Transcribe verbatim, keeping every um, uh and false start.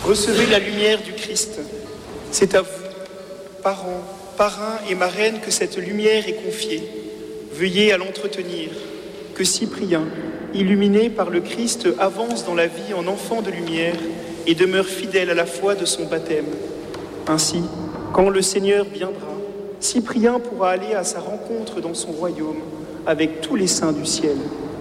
Recevez la lumière du Christ. C'est à vous, parents, parrains et marraines, que cette lumière est confiée. Veuillez à l'entretenir. Que Cyprien, illuminé par le Christ, avance dans la vie en enfant de lumière et demeure fidèle à la foi de son baptême. Ainsi, quand le Seigneur viendra, Cyprien pourra aller à sa rencontre dans son royaume avec tous les saints du ciel.